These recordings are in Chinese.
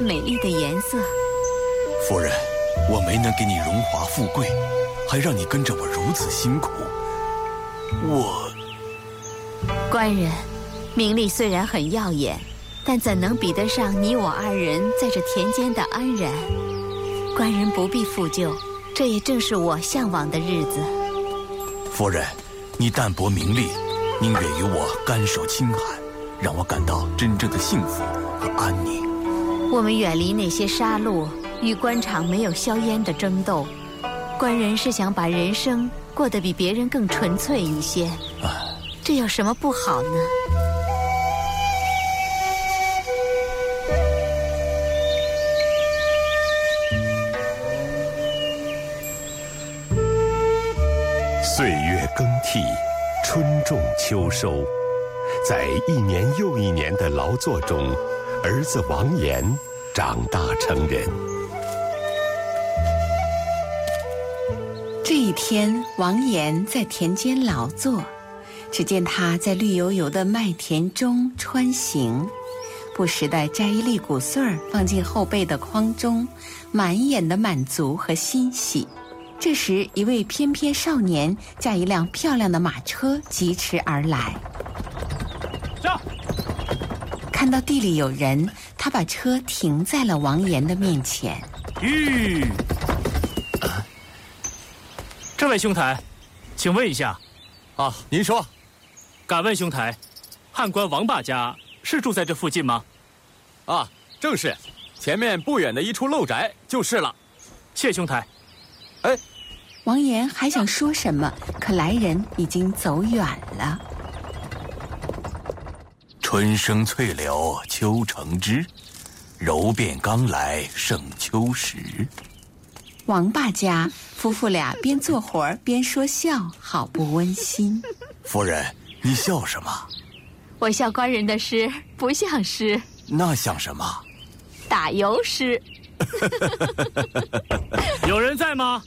美丽的颜色。 夫人，我没能给你荣华富贵，还让你跟着我如此辛苦， 官人，名利虽然很耀眼，但怎能比得上你我二人在这田间的安然？官人不必负疚，这也正是我向往的日子。 夫人，你淡泊名利，宁愿与我甘受清寒，让我感到真正的幸福和安宁。 我们远离那些杀戮与官场没有硝烟的争斗，官人是想把人生过得比别人更纯粹一些，这有什么不好呢？ 岁月更替，春种秋收，在一年又一年的劳作中，儿子王岩长大成人。 这一天，王岩在田间劳作，只见他在绿油油的麦田中穿行，不时地摘一粒谷穗儿放进后背的筐中，满眼的满足和欣喜。这时，一位翩翩少年驾一辆漂亮的马车疾驰而来。 上！ 看到地里有人，他把车停在了王岩的面前。 这位兄台，请问一下。 您说。 敢问兄台，汉官王霸家是住在这附近吗？ 正是，前面不远的一处陋宅就是了。 谢兄台。 王岩还想说什么，可来人已经走远了。 春生翠柳秋成枝，柔变刚来胜秋时。 王霸家夫妇俩边做活边说笑，好不温馨。 夫人，你笑什么？ 我笑官人的诗不像诗。 那像什么？ 打油诗。 有人在吗？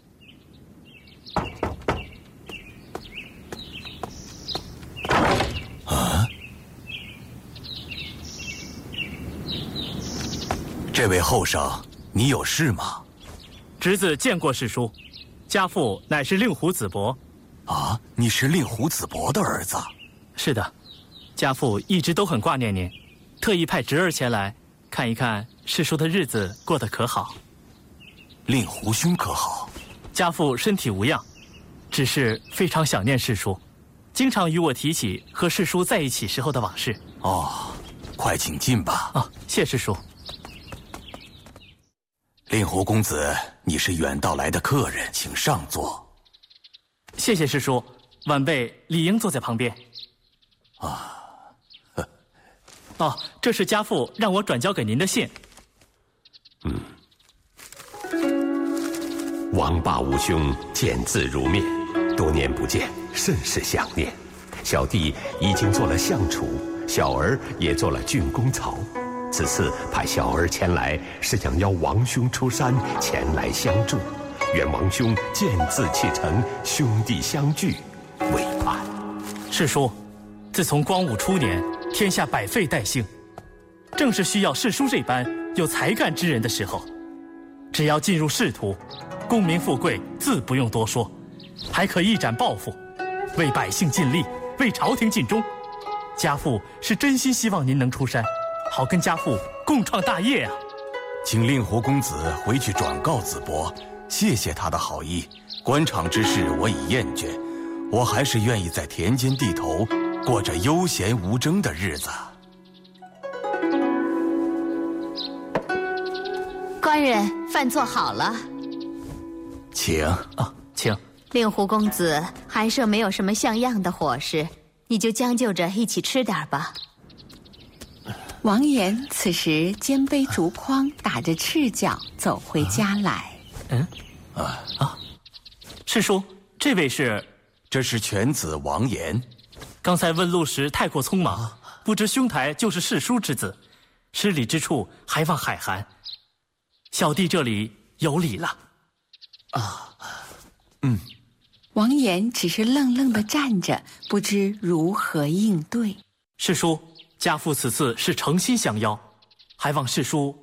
这位后生，你有事吗？ 侄子见过世叔，家父乃是令狐子伯。 你是令狐子伯的儿子？ 是的，家父一直都很挂念您，特意派侄儿前来看一看世叔的日子过得可好。 令狐兄可好？ 家父身体无恙，只是非常想念世叔，经常与我提起和世叔在一起时候的往事。 快请进吧。 谢世叔。 令狐公子，你是远道来的客人，请上座。 谢谢师叔，晚辈理应坐在旁边。这是家父让我转交给您的信。 王霸五兄见字如面，多年不见，甚是想念。小弟已经做了相楚，小儿也做了郡公曹。此次派小儿前来，是想邀王兄出山前来相助，愿王兄见字启程，兄弟相聚，为盼。 世叔，自从光武初年，天下百废待兴，正是需要世叔这般有才干之人的时候。只要进入仕途，功名富贵自不用多说，还可一展抱负，为百姓尽力，为朝廷尽忠。家父是真心希望您能出山，好跟家父共创大业啊！ 请令狐公子回去转告子伯，谢谢他的好意。官场之事我已厌倦，我还是愿意在田间地头过着悠闲无争的日子。 官人，饭做好了， 请。 请。 令狐公子寒舍没有什么像样的伙食，你就将就着一起吃点吧。 王岩此时肩背竹筐，打着赤脚走回家来。 世叔，这位是？ 这是犬子王岩。 刚才问路时太过匆忙，不知兄台就是世叔之子，失礼之处还望海涵。小弟这里有礼了。 王岩只是愣愣地站着，不知如何应对。 世叔，家父此次是诚心相邀，还望世叔